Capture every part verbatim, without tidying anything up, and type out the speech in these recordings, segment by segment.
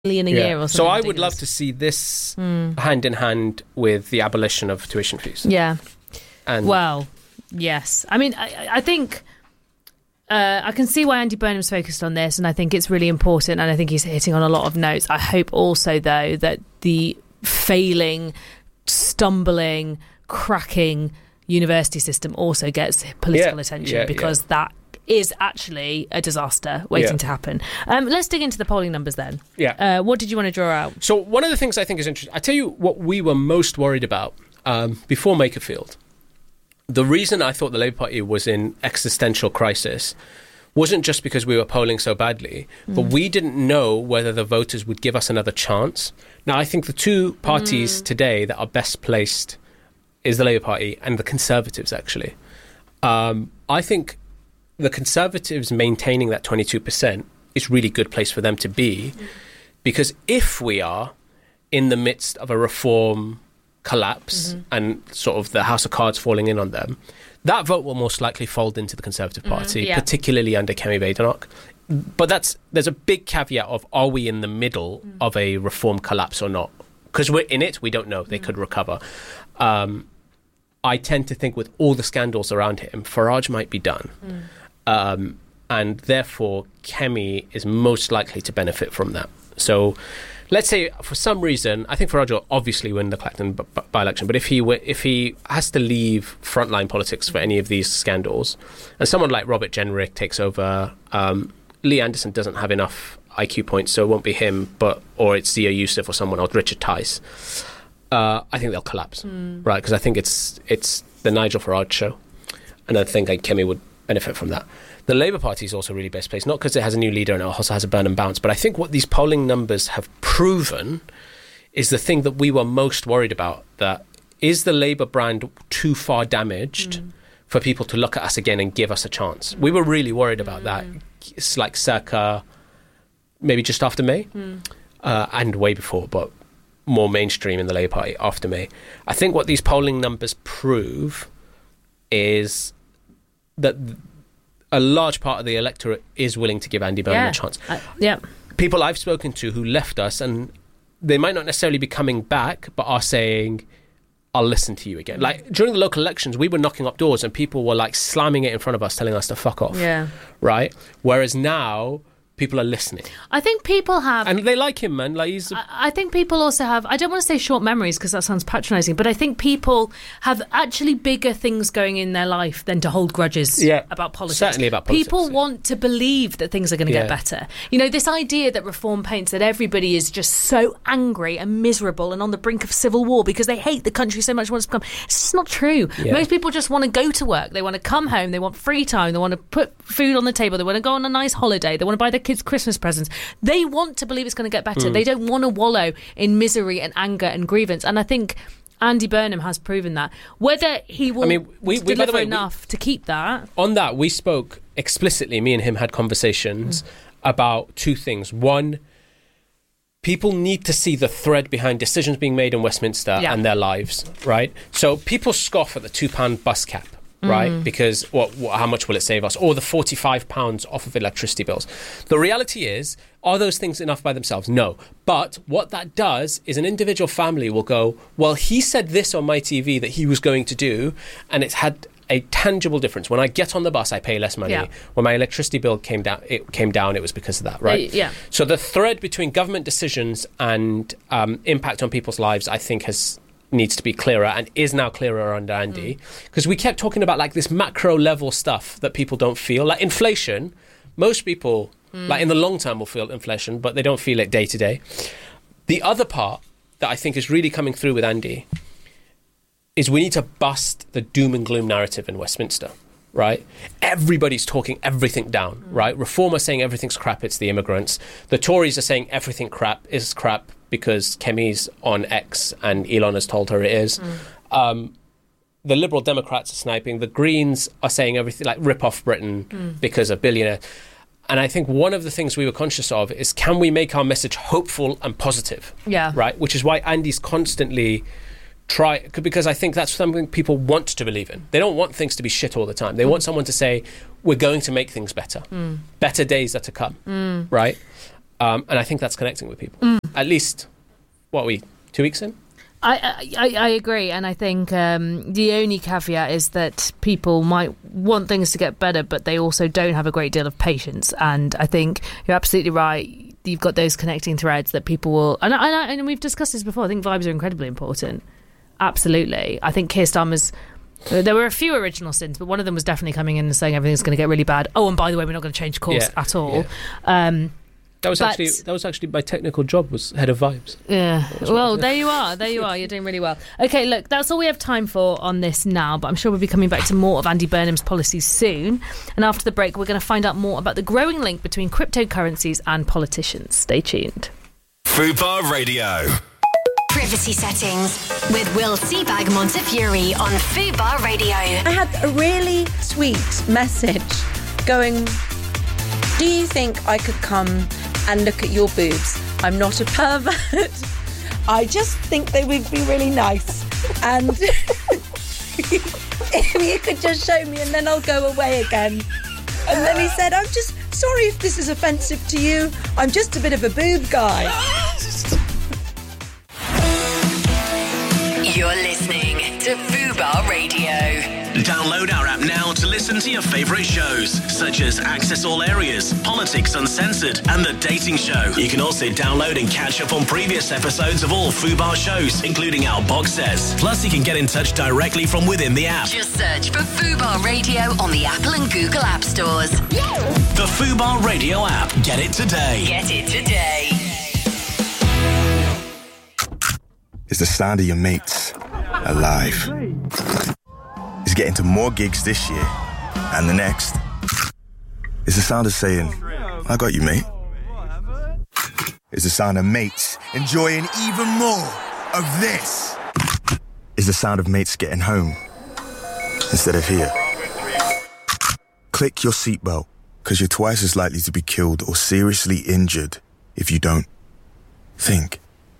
million a yeah. year or something. So I ridiculous. would love to see this mm. hand in hand with the abolition of tuition fees. Yeah. And well, yes. I mean, I, I think uh, I can see why Andy Burnham's focused on this, and I think it's really important, and I think he's hitting on a lot of notes. I hope also, though, that the failing, stumbling, cracking university system also gets political yeah, attention yeah, because yeah. that is actually a disaster waiting yeah. to happen. Um, let's dig into the polling numbers then. Yeah. Uh, what did you want to draw out? So one of the things I think is interesting, I tell you what we were most worried about um, before Makerfield. The reason I thought the Labour Party was in existential crisis wasn't just because we were polling so badly, mm. but we didn't know whether the voters would give us another chance. Now, I think the two parties mm. today that are best placed is the Labour Party and the Conservatives, actually. Um, I think the Conservatives maintaining that twenty-two percent is a really good place for them to be, mm. because if we are in the midst of a reform collapse mm-hmm. and sort of the House of Cards falling in on them, that vote will most likely fold into the Conservative Party, mm-hmm, yeah. particularly under Kemi Badenoch. But that's there's a big caveat of, are we in the middle mm. of a reform collapse or not? Because we're in it, we don't know. They mm. could recover. Um, I tend to think with all the scandals around him, Farage might be done. Mm. Um, and therefore, Kemi is most likely to benefit from that. So let's say for some reason, I think Farage will obviously win the Clacton b- b- by-election, but if he w- if he has to leave frontline politics for any of these scandals, and someone like Robert Jenrick takes over, um, Lee Anderson doesn't have enough I Q points, so it won't be him, but or it's Zia Youssef or someone else, Richard Tice. Uh, I think they'll collapse, mm. right? Because I think it's it's the Nigel Farage show, and I think like, Kemi would benefit from that. The Labour Party is also really best placed, not because it has a new leader and it also has a burn and bounce, but I think what these polling numbers have proven is the thing that we were most worried about, that is the Labour brand too far damaged mm. for people to look at us again and give us a chance? We were really worried about mm. that. It's like circa maybe just after May mm. uh, and way before, but more mainstream in the Labour Party after May. I think what these polling numbers prove is that a large part of the electorate is willing to give Andy Burnham yeah. a chance. Uh, yeah. People I've spoken to who left us, and they might not necessarily be coming back, but are saying, I'll listen to you again. Like, during the local elections, we were knocking up doors and people were, like, slamming it in front of us, telling us to fuck off. Yeah. Right? Whereas now, people are listening. I think people have... And they like him, man. Like he's. A, I, I think people also have... I don't want to say short memories because that sounds patronising, but I think people have actually bigger things going in their life than to hold grudges yeah, about politics. Certainly about politics. People yeah. want to believe that things are going to yeah. get better. You know, this idea that reform paints that everybody is just so angry and miserable and on the brink of civil war because they hate the country so much and want to become... It's just not true. Yeah. Most people just want to go to work. They want to come home. They want free time. They want to put food on the table. They want to go on a nice holiday. They want to buy their kids Christmas presents. They want to believe it's going to get better. Mm. They don't want to wallow in misery and anger and grievance. And I think Andy Burnham has proven that. Whether he will I mean, we, we, deliver way, enough we, to keep that. On that, we spoke explicitly, me and him had conversations mm. about two things. One, people need to see the thread behind decisions being made in Westminster yeah. and their lives, right? So people scoff at the two pound bus cap. Right, mm. because what, what? How much will it save us? Or the forty-five pounds off of electricity bills. The reality is, are those things enough by themselves? No. But what that does is an individual family will go, well, he said this on my T V that he was going to do, and it's had a tangible difference. When I get on the bus, I pay less money. Yeah. When my electricity bill came down, it came down. It was because of that, right? Yeah. So the thread between government decisions and um, impact on people's lives, I think, has. needs to be clearer and is now clearer under Andy, because mm. we kept talking about like this macro level stuff that people don't feel, like inflation. Most people mm. like in the long term will feel inflation, but they don't feel it day to day. The other part that I think is really coming through with Andy is we need to bust the doom and gloom narrative in Westminster, right? Everybody's talking everything down, mm. right? Reform are saying everything's crap, it's the immigrants. The Tories are saying everything crap is crap because Kemi's on X and Elon has told her it is. Mm. Um, the Liberal Democrats are sniping. The Greens are saying everything, like rip off Britain mm. because of billionaires. And I think one of the things we were conscious of is, can we make our message hopeful and positive? Yeah. Right? Which is why Andy's constantly try, because I think that's something people want to believe in. They don't want things to be shit all the time. They mm. want someone to say, we're going to make things better. Mm. Better days are to come. Mm. Right? Um, and I think that's connecting with people. Mm. At least, what are we, two weeks in? I, I, I agree, and I think um, the only caveat is that people might want things to get better, but they also don't have a great deal of patience. And I think you're absolutely right. You've got those connecting threads that people will... And, and, and we've discussed this before. I think vibes are incredibly important. Absolutely. I think Keir Starmer's... There were a few original sins, but one of them was definitely coming in and saying everything's going to get really bad. Oh, and by the way, we're not going to change course yeah, at all. Yeah. Um, That was but, actually that was actually my technical job, was head of vibes. Yeah. Well, there you are. There you are. You're doing really well. Okay, look, that's all we have time for on this now, but I'm sure we'll be coming back to more of Andy Burnham's policies soon. And after the break, we're going to find out more about the growing link between cryptocurrencies and politicians. Stay tuned. Fubar Radio. Privacy settings with Will Seabag Montefiore on Fubar Radio. I had a really sweet message going, do you think I could come and look at your boobs? I'm not a pervert. I just think they would be really nice. And if you could just show me and then I'll go away again. And then he said, I'm just sorry if this is offensive to you. I'm just a bit of a boob guy. You're listening to Fubar Radio. Download our app now to listen to your favourite shows, such as Access All Areas, Politics Uncensored, and The Dating Show. You can also download and catch up on previous episodes of all Fubar shows, including our box sets. Plus, you can get in touch directly from within the app. Just search for Fubar Radio on the Apple and Google App Stores. The Fubar Radio app. Get it today. Get it today. It's the sound of your mates alive. It's getting to more gigs this year and the next. It's the sound of saying, I got you, mate. It's the sound of mates enjoying even more of this. It's the sound of mates getting home instead of here. Click your seatbelt, because you're twice as likely to be killed or seriously injured if you don't think.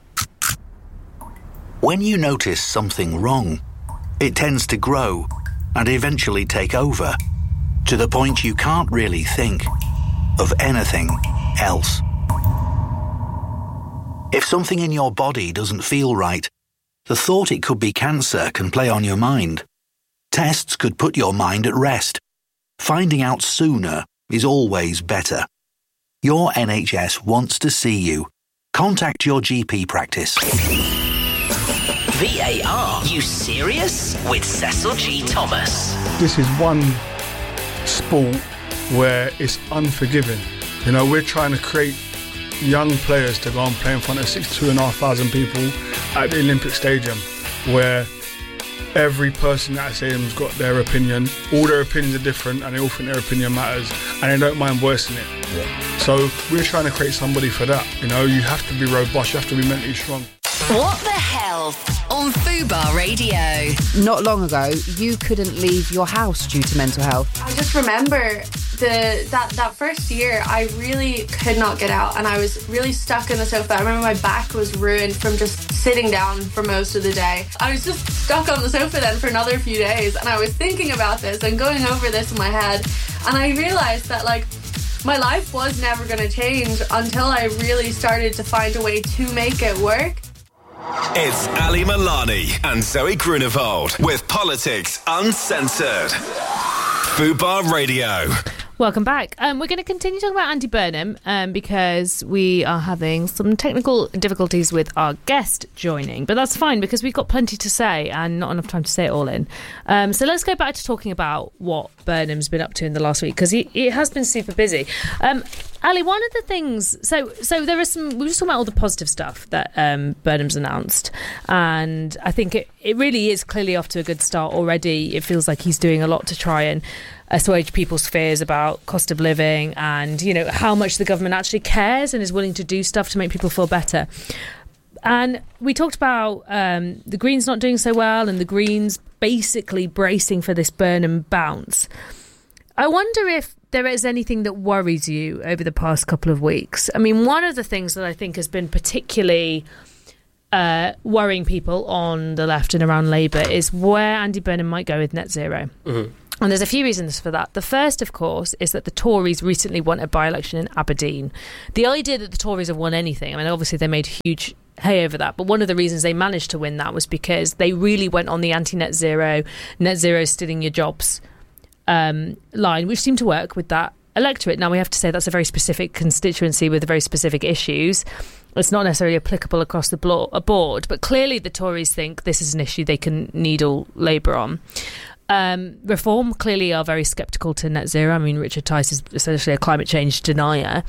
When you notice something wrong, it tends to grow and eventually take over, to the point you can't really think of anything else. If something in your body doesn't feel right, the thought it could be cancer can play on your mind. Tests could put your mind at rest. Finding out sooner is always better. Your N H S wants to see you. Contact your G P practice. V A R, you serious? With Cecil G. Thomas. This is one sport where it's unforgiving. You know, we're trying to create young players to go and play in front of sixty-two and a half thousand people at the Olympic Stadium, where every person at that stadium's got their opinion. All their opinions are different and they all think their opinion matters and they don't mind voicing it. Yeah. So we're trying to create somebody for that. You know, you have to be robust, you have to be mentally strong. What the hell on Fubar Radio? Not long ago, you couldn't leave your house due to mental health. I just remember the that, that first year, I really could not get out and I was really stuck in the sofa. I remember my back was ruined from just sitting down for most of the day. I was just stuck on the sofa then for another few days and I was thinking about this and going over this in my head, and I realised that, like, my life was never going to change until I really started to find a way to make it work. It's Ali Milani and Zoe Grunewald with Politics Uncensored. Fubar Radio. Welcome back. Um, we're going to continue talking about Andy Burnham um, because we are having some technical difficulties with our guest joining, but that's fine because we've got plenty to say and not enough time to say it all in. Um, so let's go back to talking about what Burnham's been up to in the last week, because he, he has been super busy. Um, Ali, one of the things, so so there are some, we were just talking about all the positive stuff that um, Burnham's announced, and I think it, it really is clearly off to a good start already. It feels like he's doing a lot to try and assuage people's fears about cost of living and, you know, how much the government actually cares and is willing to do stuff to make people feel better. And we talked about um, the Greens not doing so well and the Greens basically bracing for this Burnham bounce. I wonder if there is anything that worries you over the past couple of weeks. I mean, one of the things that I think has been particularly uh, worrying people on the left and around Labour is where Andy Burnham might go with net zero. Mm-hmm. And there's a few reasons for that. The first, of course, is that the Tories recently won a by-election in Aberdeen. The idea that the Tories have won anything, I mean, obviously they made huge hay over that, but one of the reasons they managed to win that was because they really went on the anti-net zero, net zero stealing your jobs um, line, which seemed to work with that electorate. Now, we have to say that's a very specific constituency with very specific issues. It's not necessarily applicable across the board, but clearly the Tories think this is an issue they can needle Labour on. Um, Reform clearly are very sceptical to net zero. I mean, Richard Tice is essentially a climate change denier.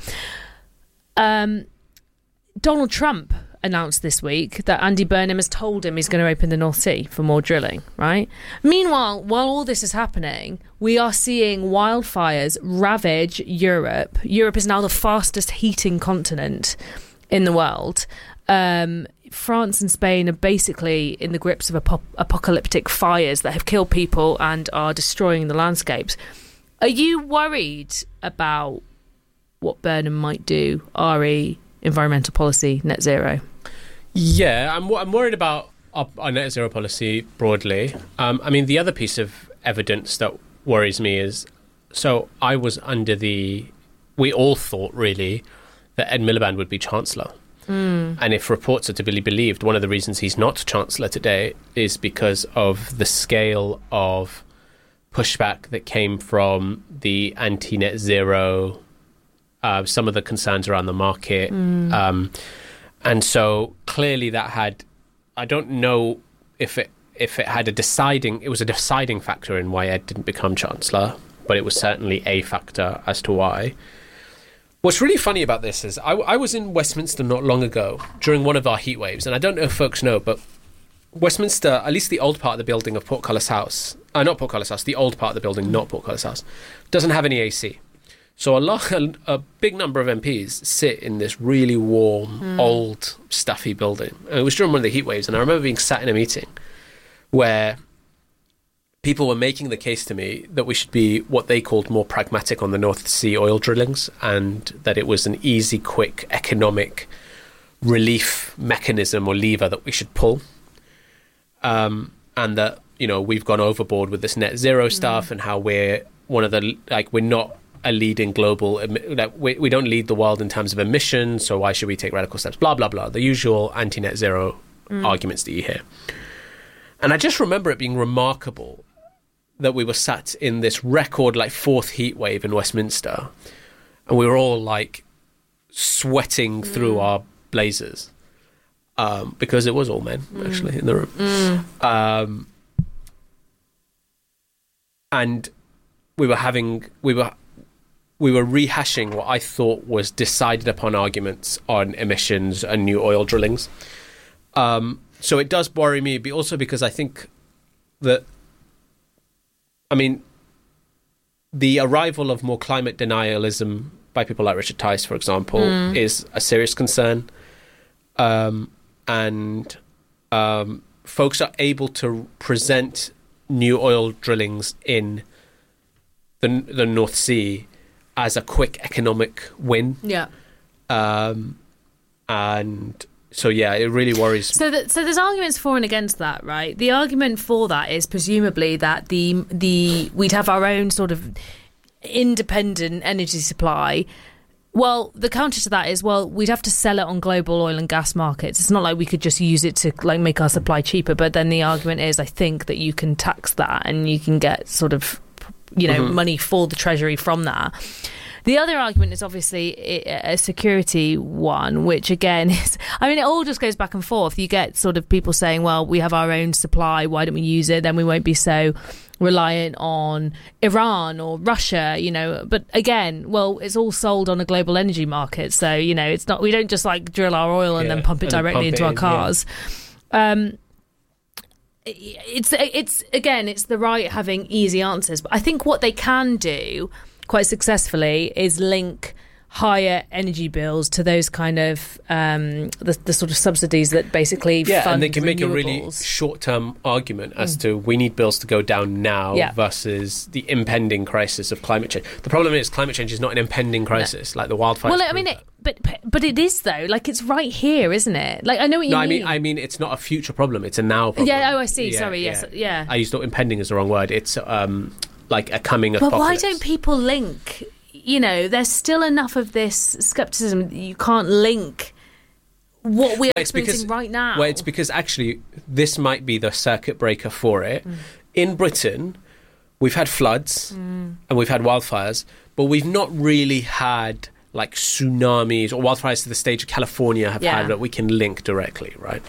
Um, Donald Trump announced this week that Andy Burnham has told him he's going to open the North Sea for more drilling, right? Meanwhile, while all this is happening, we are seeing wildfires ravage Europe. Europe is now the fastest heating continent in the world. Um, France and Spain are basically in the grips of ap- apocalyptic fires that have killed people and are destroying the landscapes. Are you worried about what Burnham might do, R E, environmental policy, net zero? Yeah, I'm, I'm worried about our, our net zero policy broadly. Um, I mean, the other piece of evidence that worries me is, so I was under the, we all thought really that Ed Miliband would be Chancellor. Mm. And if reports are to be believed, one of the reasons he's not Chancellor today is because of the scale of pushback that came from the anti-net zero, uh, some of the concerns around the market. Mm. Um, and so clearly that had, I don't know if it if it had a deciding, it was a deciding factor in why Ed didn't become Chancellor, but it was certainly a factor as to why. What's really funny about this is I, I was in Westminster not long ago during one of our heat waves, and I don't know if folks know, but Westminster, at least the old part of the building of Portcullis House, uh, not Portcullis House, the old part of the building, not Portcullis House, doesn't have any A C. So a, lot, a, a big number of M Ps sit in this really warm, mm. old, stuffy building. And it was during one of the heat waves, and I remember being sat in a meeting where people were making the case to me that we should be what they called more pragmatic on the North Sea oil drillings, and that it was an easy, quick, economic relief mechanism or lever that we should pull. Um, and that, you know, we've gone overboard with this net zero mm. stuff, and how we're one of the, like, we're not a leading global, like, we, we don't lead the world in terms of emissions, so why should we take radical steps? Blah, blah, blah. The usual anti-net zero mm. arguments that you hear. And I just remember it being remarkable that we were sat in this record, like, fourth heat wave in Westminster, and we were all, like, sweating mm. through our blazers, um, because it was all men, mm. actually, in the room. Mm. Um, and we were having, we were, we were rehashing what I thought was decided upon arguments on emissions and new oil drillings. Um, so it does worry me, but also because I think that, I mean, the arrival of more climate denialism by people like Richard Tice, for example, mm. is a serious concern. Um, and um, folks are able to present new oil drillings in the, the North Sea as a quick economic win. Yeah. Um, and so, yeah, it really worries me. So, that, so there's arguments for and against that, right? The argument for that is presumably that the the we'd have our own sort of independent energy supply. Well, the counter to that is, well, we'd have to sell it on global oil and gas markets. It's not like we could just use it to, like, make our supply cheaper. But then the argument is, I think, that you can tax that and you can get sort of, you know, mm-hmm. money for the Treasury from that. The other argument is obviously a security one, which again is, I mean, it all just goes back and forth. You get sort of people saying, well, we have our own supply, why don't we use it? Then we won't be so reliant on Iran or Russia, you know. But again, well, it's all sold on a global energy market. So, you know, it's not, we don't just like drill our oil and yeah, then pump it directly pump into it our in, cars. Yeah. Um, it's, it's, again, it's the right having easy answers. But I think what they can do quite successfully is link higher energy bills to those kind of um, the, the sort of subsidies that basically yeah, fund and they can renewables. Make a really short-term argument as mm. to we need bills to go down now yeah. versus the impending crisis of climate change. The problem is climate change is not an impending crisis, no. like the wildfires. Well, I mean, it, but but it is though. Like, it's right here, isn't it? Like, I know what you no, mean. I mean, I mean, it's not a future problem; it's a now problem. Yeah. Oh, I see. Yeah, Sorry. yeah. Yes. Yeah. I used to, impending is the wrong word. It's um, like a coming but apocalypse. But why don't people link? You know, there's still enough of this skepticism that you can't link what we're it's experiencing because, right now. Well, it's because actually this might be the circuit breaker for it. Mm. In Britain, we've had floods mm. and we've had wildfires, but we've not really had like tsunamis or wildfires to the stage of California have yeah. had that we can link directly, right?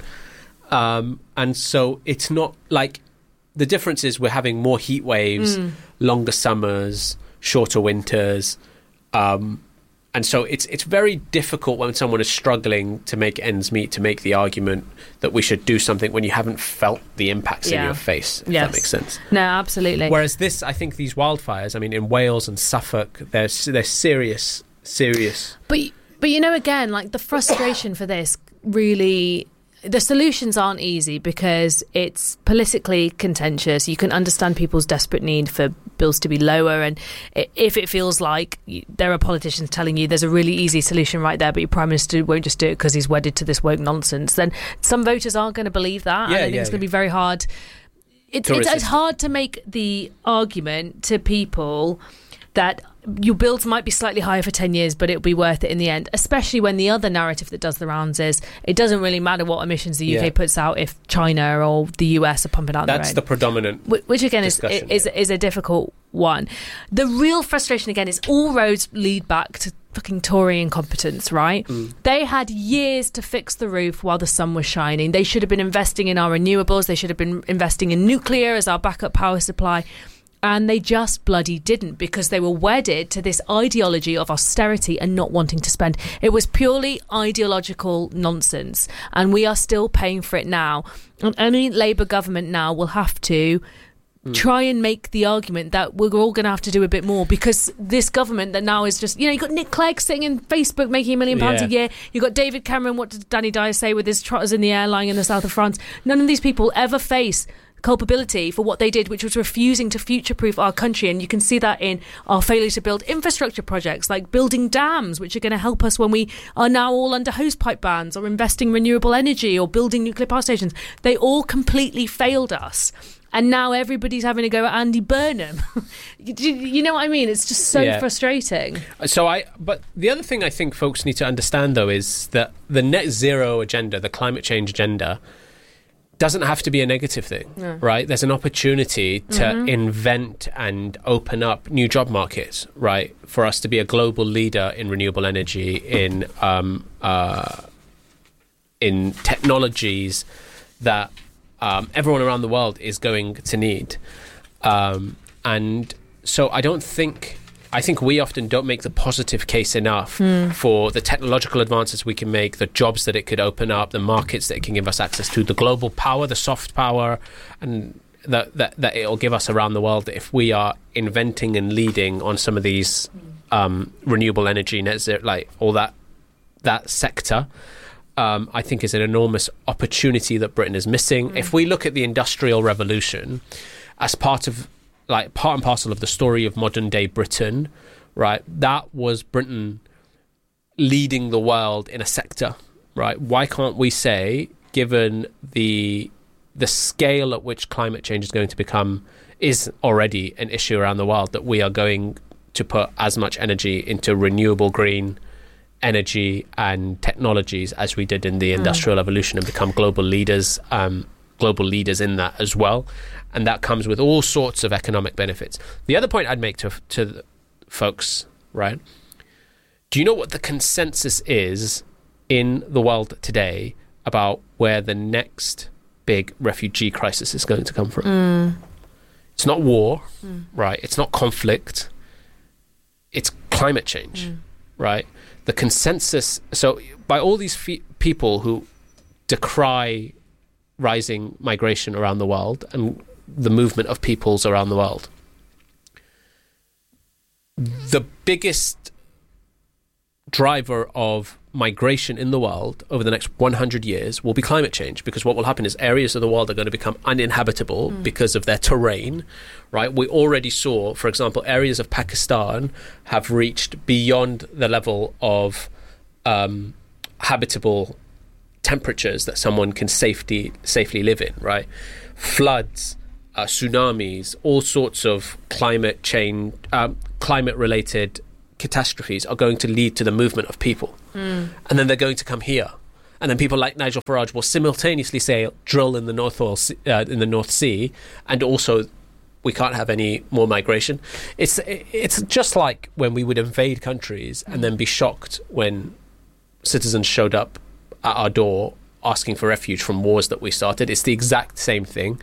Um, and so it's not like the difference is we're having more heat waves, mm. longer summers, shorter winters, um, and so it's it's very difficult when someone is struggling to make ends meet to make the argument that we should do something when you haven't felt the impacts yeah. in your face, if yes. that makes sense. No, absolutely. Whereas this, I think these wildfires, I mean, in Wales and Suffolk, they're, they're serious, serious. But, but you know, again, like the frustration for this really... The solutions aren't easy because it's politically contentious. You can understand people's desperate need for bills to be lower, and if it feels like there are politicians telling you there's a really easy solution right there, but your Prime Minister won't just do it because he's wedded to this woke nonsense, then some voters aren't going to believe that. Yeah, and I think yeah, it's going to yeah. be very hard. It's, it's, it's hard to make the argument to people that your bills might be slightly higher for ten years, but it'll be worth it in the end, especially when the other narrative that does the rounds is it doesn't really matter what emissions the U K yeah. puts out if China or the U S are pumping out That's their own. the predominant Which, which again, is, is, is a difficult one. The real frustration, again, is all roads lead back to fucking Tory incompetence, right? Mm. They had years to fix the roof while the sun was shining. They should have been investing in our renewables. They should have been investing in nuclear as our backup power supply. And they just bloody didn't because they were wedded to this ideology of austerity and not wanting to spend. It was purely ideological nonsense. And we are still paying for it now. And any Labour government now will have to mm. try and make the argument that we're all going to have to do a bit more because this government that now is just, you know, you've got Nick Clegg sitting in Facebook making a million pounds yeah. a year. You've got David Cameron, what did Danny Dyer say with his trotters in the air lying in the south of France? None of these people ever face culpability for what they did, which was refusing to future-proof our country. And you can see that in our failure to build infrastructure projects like building dams, which are going to help us when we are now all under hosepipe bans, or investing renewable energy, or building nuclear power stations. They all completely failed us. And now everybody's having to go at Andy Burnham. you, you know what I mean? It's just so yeah. frustrating. So I, but the other thing I think folks need to understand, though, is that the net zero agenda, the climate change agenda, doesn't have to be a negative thing, no. right? There's an opportunity to mm-hmm. invent and open up new job markets, right? For us to be a global leader in renewable energy, in um, uh, in technologies that um, everyone around the world is going to need. Um, and so I don't think... I think we often don't make the positive case enough mm. for the technological advances we can make, the jobs that it could open up, the markets that it can give us access to, the global power, the soft power, and that that, that it'll give us around the world if we are inventing and leading on some of these um, renewable energy, net zero, like all that that sector. Um, I think is an enormous opportunity that Britain is missing. Mm. If we look at the Industrial Revolution as part of like part and parcel of the story of modern day Britain, right? That was Britain leading the world in a sector, right? Why can't we say, given the the scale at which climate change is going to become, is already an issue around the world, that we are going to put as much energy into renewable green energy and technologies as we did in the Industrial mm. Revolution and become global leaders, um, global leaders in that as well. And that comes with all sorts of economic benefits. The other point I'd make to to folks, right? Do you know what the consensus is in the world today about where the next big refugee crisis is going to come from? Mm. It's not war, mm. right? It's not conflict. It's climate change, mm. right? The consensus... So by all these fe- people who decry rising migration around the world and the movement of peoples around the world, the biggest driver of migration in the world over the next one hundred years will be climate change, because what will happen is areas of the world are going to become uninhabitable mm. because of their terrain, right? We already saw, for example, areas of Pakistan have reached beyond the level of um, habitable temperatures that someone can safety, safely live in, right? Floods uh, tsunamis, all sorts of climate change, um, climate-related catastrophes are going to lead to the movement of people. Mm. And then they're going to come here. And then people like Nigel Farage will simultaneously say, drill in the North, Oil, uh, in the North Sea, and also we can't have any more migration. It's it's just like when we would invade countries and then be shocked when citizens showed up at our door asking for refuge from wars that we started. It's the exact same thing.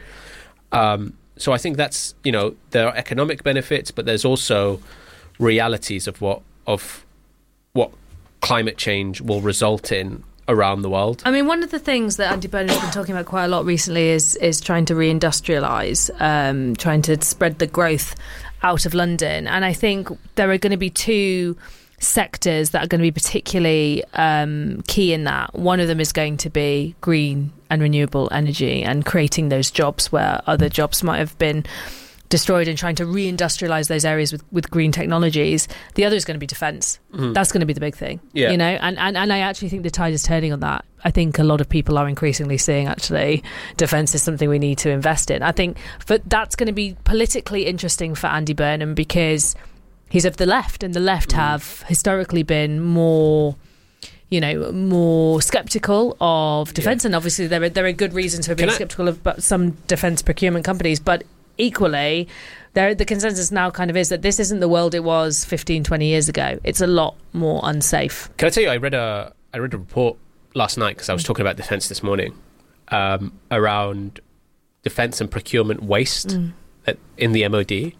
Um, so I think that's, you know, there are economic benefits, but there's also realities of what of what climate change will result in around the world. I mean, one of the things that Andy Burnham has been talking about quite a lot recently is is trying to reindustrialise, um, trying to spread the growth out of London. And I think there are going to be two sectors that are going to be particularly um, key in that. One of them is going to be green and renewable energy and creating those jobs where other jobs might have been destroyed, and trying to reindustrialise those areas with, with green technologies. The other is going to be defence. Mm. That's going to be the big thing, yeah. you know. And, and and I actually think the tide is turning on that. I think a lot of people are increasingly seeing actually defence is something we need to invest in. I think but that's going to be politically interesting for Andy Burnham because he's of the left, and the left mm. have historically been more, you know, more sceptical of defence, yeah. and obviously there are there are good reasons for being I- sceptical of some defence procurement companies, but equally, there the consensus now kind of is that this isn't the world it was fifteen, twenty years ago. It's a lot more unsafe. Can I tell you, I read a I read a report last night because I was talking about defence this morning um, around defence and procurement waste mm. at, in the M O D.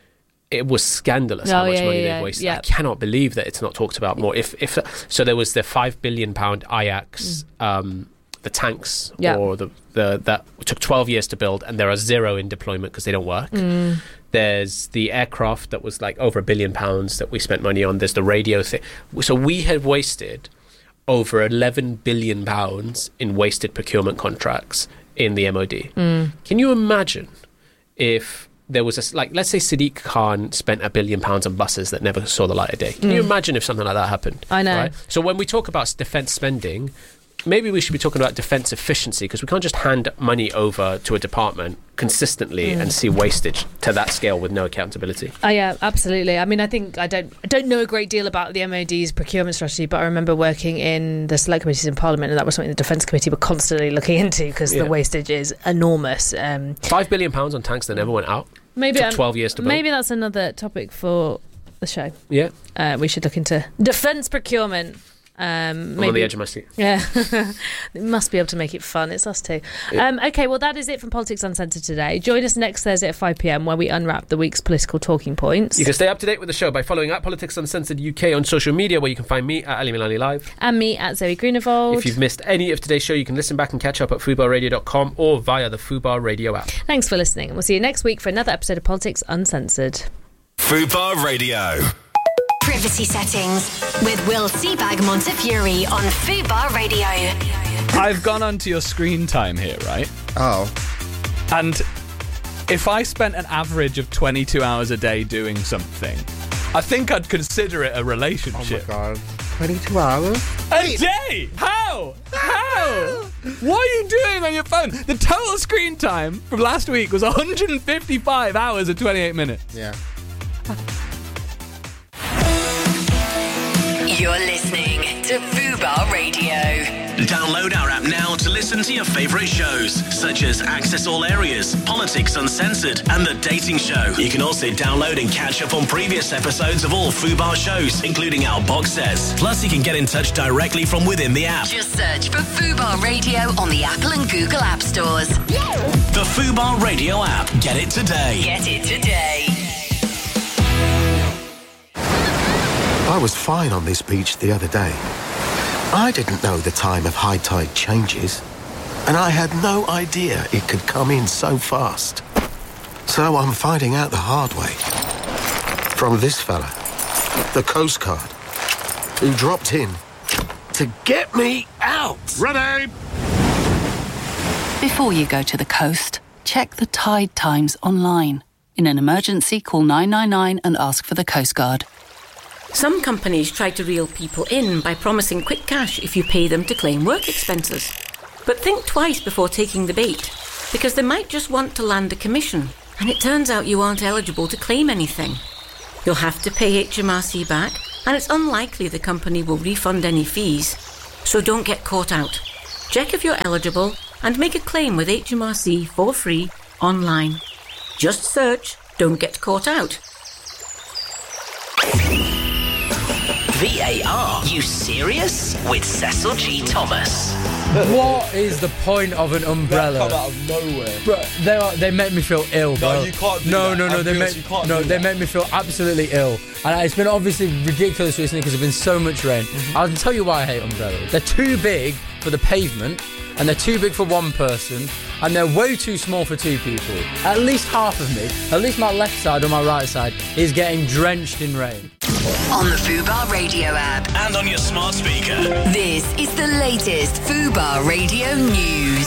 It was scandalous oh, how much yeah, money yeah, they've wasted. yeah. I cannot believe that it's not talked about more. If if so, there was the five billion pound Ajax. Mm. Um, the tanks yeah. or the, the that took twelve years to build, and there are zero in deployment because they don't work. Mm. There's the aircraft that was like over a billion pounds that we spent money on. There's the radio thing. So we had wasted over eleven billion pounds in wasted procurement contracts in the M O D. Mm. Can you imagine if there was a, like, let's say Sadiq Khan spent a billion pounds on buses that never saw the light of day. Can mm. you imagine if something like that happened? I know. Right? So when we talk about defence spending, maybe we should be talking about defence efficiency, because we can't just hand money over to a department consistently mm. and see wastage to that scale with no accountability. Oh yeah, absolutely. I mean, I think I don't I don't know a great deal about the M O D's procurement strategy, but I remember working in the select committees in Parliament, and that was something the Defence Committee were constantly looking into because yeah. the wastage is enormous. Um, Five billion pounds on tanks that never went out. Maybe took twelve years to build. Maybe that's another topic for the show. Yeah, uh, we should look into defence procurement. Um, maybe, I'm on the edge of my seat. Yeah, we must be able to make it fun. It's us too. Yeah. Um, okay, well, that is it from Politics Uncensored today. Join us next Thursday at five p.m. where we unwrap the week's political talking points. You can stay up to date with the show by following at Politics Uncensored U K on social media, where you can find me at Ali Milani Live. And me at Zoe Grunewald. If you've missed any of today's show, you can listen back and catch up at fubar radio dot com or via the Fubar Radio app. Thanks for listening, and we'll see you next week for another episode of Politics Uncensored. Fubar Radio. Privacy settings with Will Seabag Montefiore on Fubar Radio. I've gone onto your screen time here, right? Oh. And if I spent an average of twenty-two hours a day doing something, I think I'd consider it a relationship. Oh my God. twenty-two hours? A day? How? How? What are you doing on your phone? The total screen time from last week was one hundred fifty-five hours and twenty-eight minutes. Yeah. You're listening to Fubar Radio. Download our app now to listen to your favourite shows, such as Access All Areas, Politics Uncensored, and The Dating Show. You can also download and catch up on previous episodes of all Fubar shows, including our box sets. Plus, you can get in touch directly from within the app. Just search for Fubar Radio on the Apple and Google App Stores. The Fubar Radio app. Get it today. Get it today. I was fine on this beach the other day. I didn't know the time of high tide changes, and I had no idea it could come in so fast. So I'm finding out the hard way. From this fella, the Coast Guard, who dropped in to get me out. Ready! Before you go to the coast, check the tide times online. In an emergency, call nine nine nine and ask for the Coast Guard. Some companies try to reel people in by promising quick cash if you pay them to claim work expenses. But think twice before taking the bait. because they might just want to land a commission, and it turns out you aren't eligible to claim anything. You'll have to pay H M R C back, and it's unlikely the company will refund any fees. So don't get caught out. Check if you're eligible and make a claim with H M R C for free online. Just search Don't Get Caught Out. V A R, you serious? With Cecil G. Thomas. What is the point of an umbrella? They come out of nowhere. Bro, they are, they make me feel ill, bro. No, you can't do no, that. No, no, no. They make, you can't no, do they that. make me feel absolutely ill. And it's been obviously ridiculous recently because there's been so much rain. Mm-hmm. I'll tell you why I hate umbrellas. They're too big for the pavement, and they're too big for one person, and they're way too small for two people. At least half of me, at least my left side or my right side, is getting drenched in rain. On the Fubar Radio app. And on your smart speaker. This is the latest Fubar Radio news.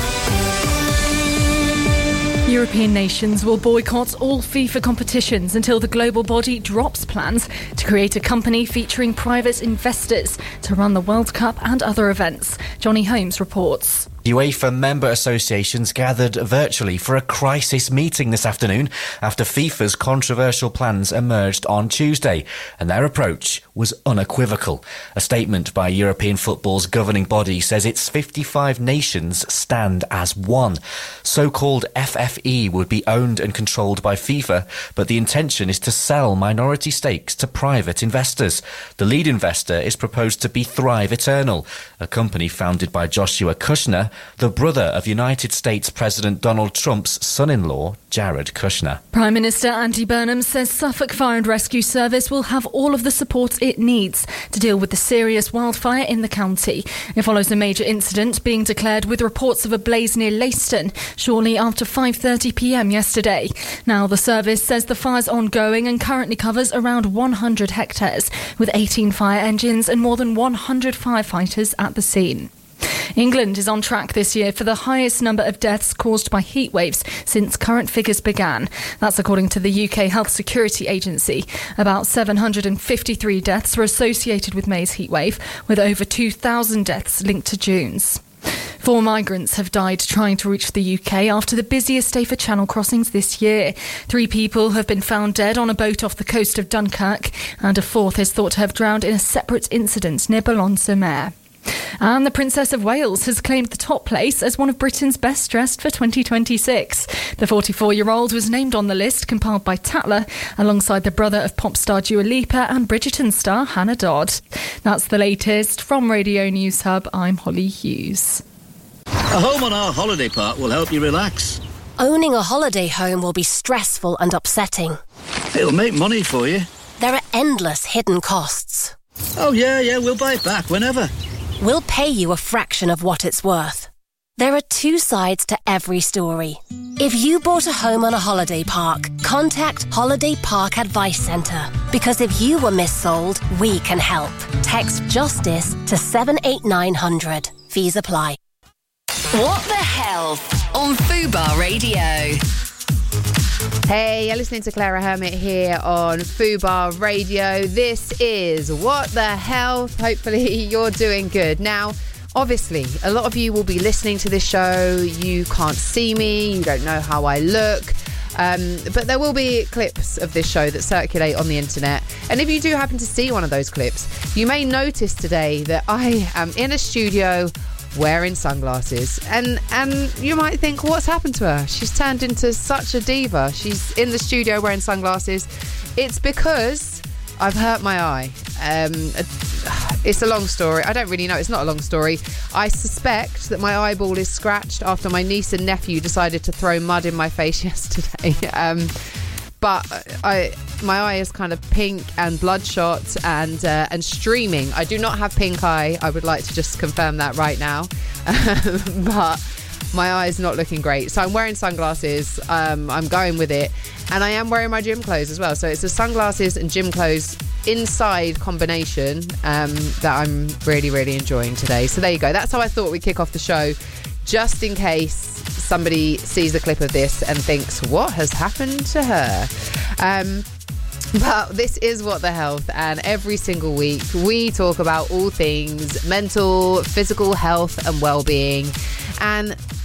European nations will boycott all FIFA competitions until the global body drops plans to create a company featuring private investors to run the World Cup and other events. Johnny Holmes reports. UEFA member associations gathered virtually for a crisis meeting this afternoon after FIFA's controversial plans emerged on Tuesday, and their approach was unequivocal. A statement by European football's governing body says its fifty-five nations stand as one. So-called F F E would be owned and controlled by FIFA, but the intention is to sell minority stakes to private investors. The lead investor is proposed to be Thrive Eternal, a company founded by Joshua Kushner, the brother of United States President Donald Trump's son-in-law, Jared Kushner. Prime Minister Andy Burnham says Suffolk Fire and Rescue Service will have all of the support it needs to deal with the serious wildfire in the county. It follows a major incident being declared with reports of a blaze near Leiston shortly after five thirty p m yesterday. Now the service says the fire's ongoing and currently covers around one hundred hectares, with eighteen fire engines and more than one hundred firefighters at the scene. England is on track this year for the highest number of deaths caused by heat waves since current figures began. That's according to the U K Health Security Agency. About seven hundred fifty-three deaths were associated with May's heatwave, with over two thousand deaths linked to June's. Four migrants have died trying to reach the U K after the busiest day for channel crossings this year. Three people have been found dead on a boat off the coast of Dunkirk, and a fourth is thought to have drowned in a separate incident near Boulogne-sur-Mer. And the Princess of Wales has claimed the top place as one of Britain's best dressed for twenty twenty-six. The forty-four-year-old was named on the list compiled by Tatler alongside the brother of pop star Dua Lipa and Bridgerton star Hannah Dodd. That's the latest from Radio News Hub. I'm Holly Hughes. A home on our holiday park will help you relax. Owning a holiday home will be stressful and upsetting. It'll make money for you. There are endless hidden costs. Oh yeah, yeah, we'll buy it back whenever. We'll pay you a fraction of what it's worth. There are two sides to every story. If you bought a home on a holiday park, contact Holiday Park Advice Centre. Because if you were missold, we can help. Text JUSTICE to seven eight nine hundred. Fees apply. What the Health on Fubar Radio. Hey, you're listening to Clara Hermit here on Fubar Radio. This is What the Health. Hopefully you're doing good. Now, obviously, a lot of you will be listening to this show. You can't see me. You don't know how I look. Um, but there will be clips of this show that circulate on the internet. And if you do happen to see one of those clips, you may notice today that I am in a studio wearing sunglasses, and and you might think, what's happened to her? She's turned into such a diva. She's in the studio wearing sunglasses. It's because I've hurt my eye. Um, it's a long story. I don't really know. It's not a long story. I suspect that my eyeball is scratched after my niece and nephew decided to throw mud in my face yesterday. um, But I, my eye is kind of pink and bloodshot and uh, and streaming. I do not have pink eye. I would like to just confirm that right now. But my eye is not looking great. So I'm wearing sunglasses. Um, I'm going with it. And I am wearing my gym clothes as well. So it's the sunglasses and gym clothes inside combination um, that I'm really, really enjoying today. So there you go. That's how I thought we'd kick off the show. Just in case somebody sees a clip of this and thinks, what has happened to her? Um, but this is What the Health, and every single week we talk about all things mental, physical health and well-being. And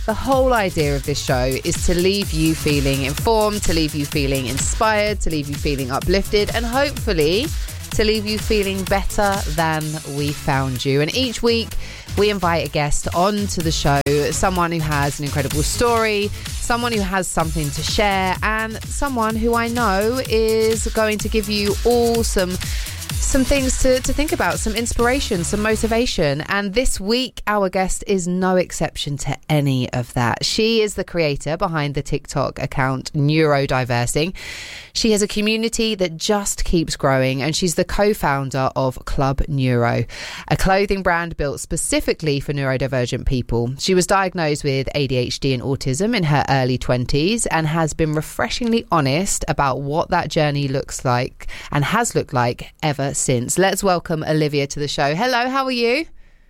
The whole idea of this show is to leave you feeling informed, to leave you feeling inspired, to leave you feeling uplifted, and hopefully to leave you feeling better than we found you. And each week we invite a guest onto the show, someone who has an incredible story, someone who has something to share, and someone who I know is going to give you all some some things to, to think about, some inspiration, some motivation. And this week, our guest is no exception to any of that. She is the creator behind the TikTok account Neurodiversing. She has a community that just keeps growing, and she's the co-founder of Club Neuro, a clothing brand built specifically for neurodivergent people. She was diagnosed with A D H D and autism in her early twenties and has been refreshingly honest about what that journey looks like and has looked like ever since. Let's welcome Olivia to the show. Hello, how are you?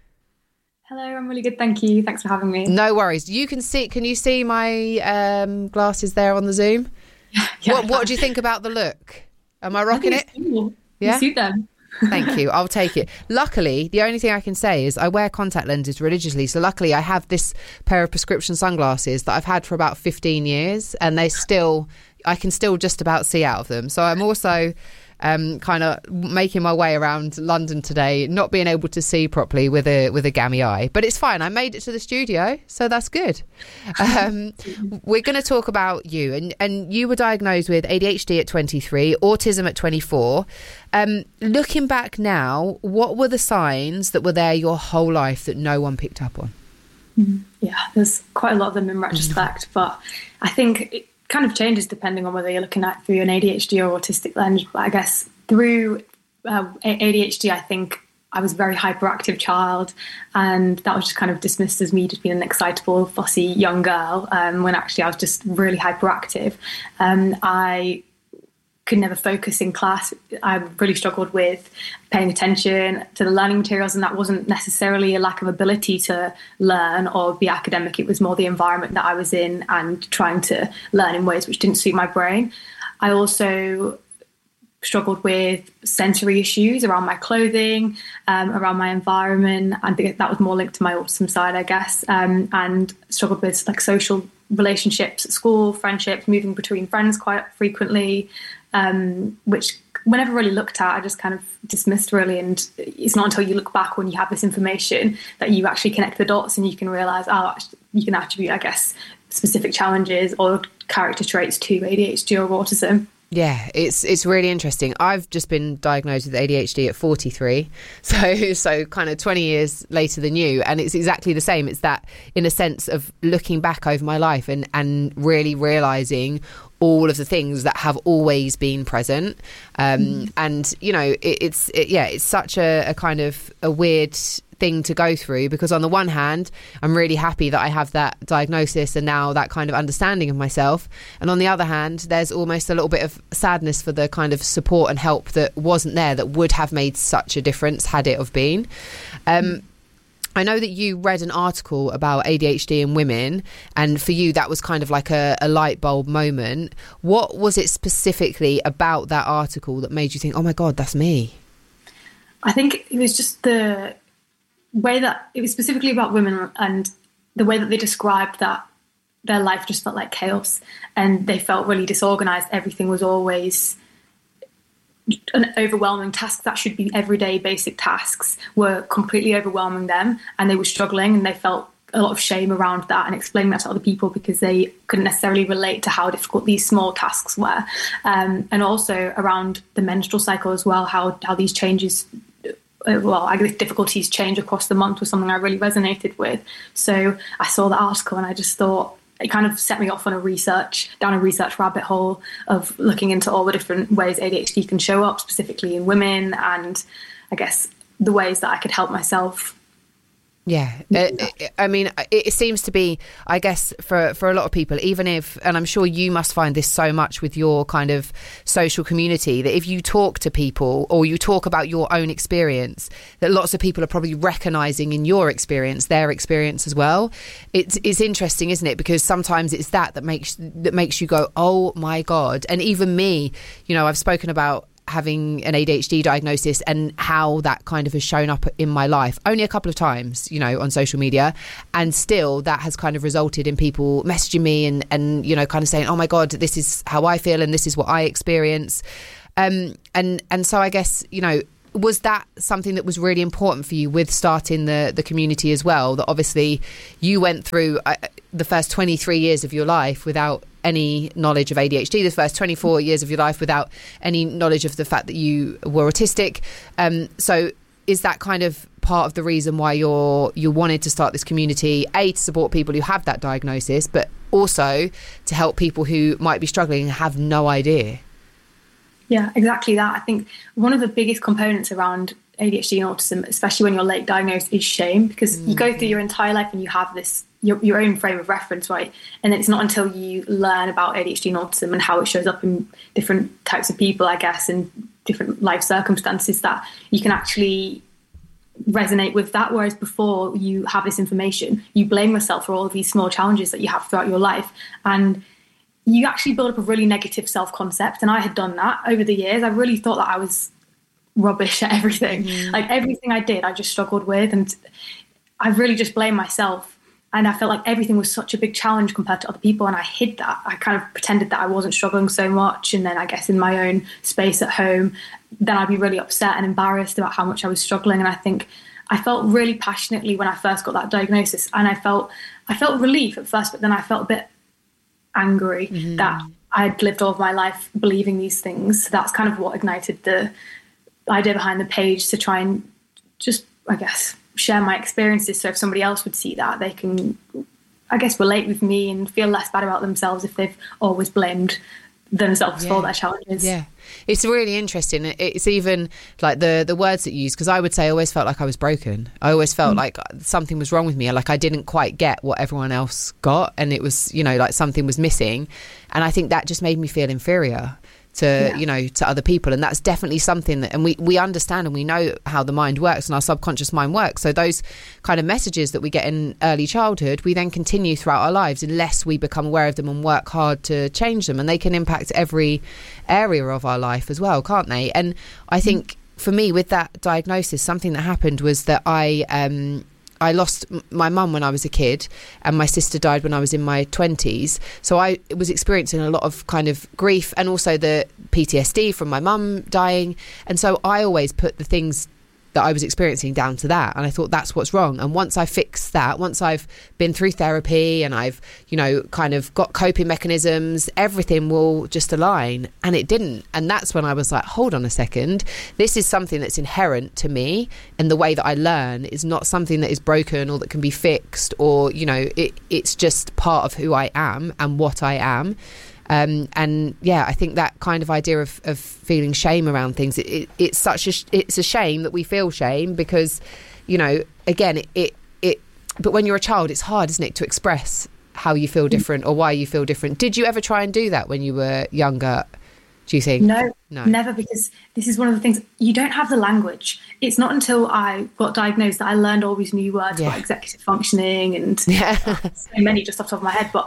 Hello, I'm really good, thank you. Thanks for having me. No worries. You can see, can you see my um, glasses there on the Zoom? Yeah, what, what do you think about the look? Am I rocking I it? Cool. Yeah, you suit them. Thank you. I'll take it. Luckily, the only thing I can say is I wear contact lenses religiously. So luckily, I have this pair of prescription sunglasses that I've had for about fifteen years, and they still, I can still just about see out of them. So I'm also um, kind of making my way around London today, not being able to see properly with a with a gammy eye. But it's fine. I made it to the studio, so that's good. Um, we're going to talk about you. And, and you were diagnosed with A D H D at twenty-three, autism at twenty-four. Um, looking back now, what were the signs that were there your whole life that no one picked up on? Yeah, there's quite a lot of them in retrospect, but I think it kind of changes depending on whether you're looking at through an A D H D or autistic lens. But I guess through uh, A D H D, I think I was a very hyperactive child, and that was just kind of dismissed as me just being an excitable, fussy young girl, um, when actually I was just really hyperactive. Um, I could never focus in class. I really struggled with paying attention to the learning materials, and that wasn't necessarily a lack of ability to learn or be academic. It was more the environment that I was in and trying to learn in ways which didn't suit my brain. I also struggled with sensory issues around my clothing, um, around my environment. I think that was more linked to my autism side, I guess, um, and struggled with like social relationships at school, friendships, moving between friends quite frequently, um, which were never really looked at. I just kind of dismissed really. And it's not until you look back when you have this information that you actually connect the dots and you can realise, oh, you can attribute, I guess, specific challenges or character traits to A D H D or autism. Yeah, it's it's really interesting. I've just been diagnosed with A D H D at forty-three, so so kind of twenty years later than you, and it's exactly the same. It's that, in a sense, of looking back over my life and, and really realising all of the things that have always been present. Um, mm. And, you know, it, it's, it, yeah, it's such a, a kind of a weird thing to go through, because on the one hand, I'm really happy that I have that diagnosis and now that kind of understanding of myself. And on the other hand, there's almost a little bit of sadness for the kind of support and help that wasn't there, that would have made such a difference had it have been. Um, mm. I know that you read an article about A D H D in women, and for you that was kind of like a, a light bulb moment. What was it specifically about that article that made you think, oh my God, that's me? I think it was just the way that it was specifically about women, and the way that they described that their life just felt like chaos and they felt really disorganized. Everything was always an overwhelming task that should be everyday basic tasks were completely overwhelming them, and they were struggling, and they felt a lot of shame around that and explaining that to other people because they couldn't necessarily relate to how difficult these small tasks were. Um, and also around the menstrual cycle as well, how, how these changes, well, I guess difficulties change across the month was something I really resonated with. So I saw that article and I just thought, it kind of set me off on a research, down a research rabbit hole of looking into all the different ways A D H D can show up, specifically in women, and I guess the ways that I could help myself. Yeah, it, it, I mean, it, it seems to be, I guess, for, for a lot of people, even if, and I'm sure you must find this so much with your kind of social community, that if you talk to people or you talk about your own experience, that lots of people are probably recognising in your experience their experience as well. It's, it's interesting, isn't it? Because sometimes it's that that makes that makes you go, oh my God. And even me, you know, I've spoken about having an A D H D diagnosis and how that kind of has shown up in my life only a couple of times, you know, on social media. And still that has kind of resulted in people messaging me and, and, you know, kind of saying, oh my God, this is how I feel and this is what I experience. Um, and, and so I guess, you know, was that something that was really important for you with starting the, the community as well? That obviously you went through uh, the first twenty-three years of your life without any knowledge of A D H D, the first twenty-four years of your life without any knowledge of the fact that you were autistic. Um, so is that kind of part of the reason why you're you wanted to start this community, A, to support people who have that diagnosis, but also to help people who might be struggling and have no idea? Yeah, exactly that. I think one of the biggest components around A D H D and autism, especially when you're late diagnosed, is shame, because mm. you go through your entire life and you have this your, your own frame of reference, right? And then it's not until you learn about A D H D and autism and how it shows up in different types of people, I guess, and different life circumstances that you can actually resonate with that. Whereas before you have this information, you blame yourself for all of these small challenges that you have throughout your life, and you actually build up a really negative self-concept. And I had done that over the years. I really thought that I was rubbish at everything. Mm. Like everything I did, I just struggled with. And I really just blamed myself. And I felt like everything was such a big challenge compared to other people. And I hid that. I kind of pretended that I wasn't struggling so much. And then I guess in my own space at home, then I'd be really upset and embarrassed about how much I was struggling. And I think I felt really passionately when I first got that diagnosis. And I felt, I felt relief at first, but then I felt a bit angry mm-hmm. that I had lived all of my life believing these things. So that's kind of what ignited the idea behind the page, to try and just, I guess, share my experiences. So if somebody else would see that, they can, I guess, relate with me and feel less bad about themselves if they've always blamed themselves yeah. for their challenges. Yeah. It's really interesting. It's even like the the words that you use, because I would say I always felt like I was broken. I always felt mm. like something was wrong with me, like I didn't quite get what everyone else got, and it was, you know, like something was missing. And I think that just made me feel inferior to yeah. you know, to other people. And that's definitely something that, and we we understand and we know how the mind works and our subconscious mind works. So those kind of messages that we get in early childhood, we then continue throughout our lives unless we become aware of them and work hard to change them. And they can impact every area of our life as well, can't they? And I think for me with that diagnosis, something that happened was that I um I lost my mum when I was a kid, and my sister died when I was in my twenties. So I was experiencing a lot of kind of grief and also the P T S D from my mum dying. And so I always put the things that I was experiencing down to that. And I thought that's what's wrong. And once I fix that, once I've been through therapy and I've, you know, kind of got coping mechanisms, everything will just align. And it didn't. And that's when I was like, hold on a second. This is something that's inherent to me. And the way that I learn is not something that is broken or that can be fixed, or, you know, it, it's just part of who I am and what I am. Um, and yeah, I think that kind of idea of, of feeling shame around things, it, it, it's such a, it's a shame that we feel shame because, you know, again, it, it, it, but when you're a child, it's hard, isn't it, to express how you feel different or why you feel different. Did you ever try and do that when you were younger, do you think? No, no, never, because this is one of the things, you don't have the language. It's not until I got diagnosed that I learned all these new words yeah. about executive functioning and yeah. so many just off the top of my head, but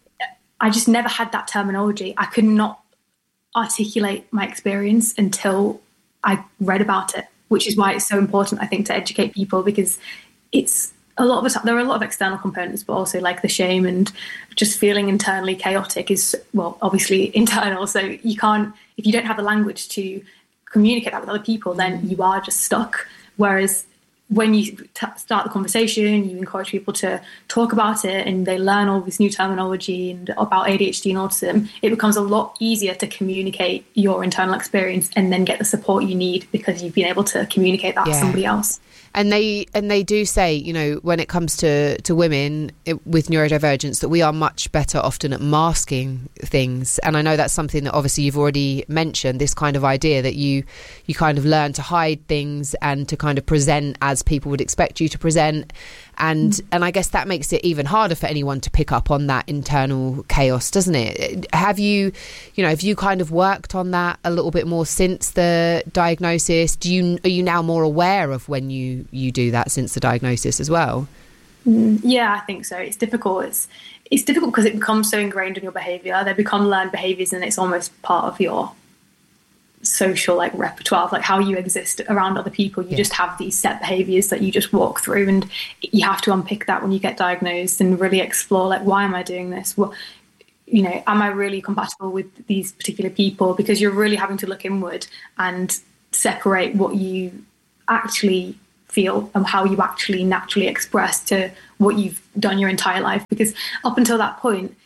I just never had that terminology. I could not articulate my experience until I read about it, which is why it's so important, I think, to educate people, because it's a lot of the time, there are a lot of external components, but also like the shame and just feeling internally chaotic is, well, obviously internal. So you can't, if you don't have the language to communicate that with other people, then you are just stuck. Whereas when you t- start the conversation, you encourage people to talk about it and they learn all this new terminology and about A D H D and autism, it becomes a lot easier to communicate your internal experience and then get the support you need because you've been able to communicate that yeah. to somebody else. And they and they do say, you know, when it comes to, to women it, with neurodivergence, that we are much better often at masking things. And I know that's something that obviously you've already mentioned, this kind of idea that you you kind of learn to hide things and to kind of present as people would expect you to present. And mm. and I guess that makes it even harder for anyone to pick up on that internal chaos, doesn't it? Have you, you know, have you kind of worked on that a little bit more since the diagnosis? Do you are you now more aware of when you you do that since the diagnosis as well? Mm, yeah, I think so. It's difficult. It's it's difficult because it becomes so ingrained in your behaviour. They become learned behaviours and it's almost part of your social like repertoire of like how you exist around other people. You Yeah. just have these set behaviors that you just walk through, and you have to unpick that when you get diagnosed and really explore like, why am I doing this? Well, you know, am I really compatible with these particular people? Because you're really having to look inward and separate what you actually feel and how you actually naturally express to what you've done your entire life. Because up until that point,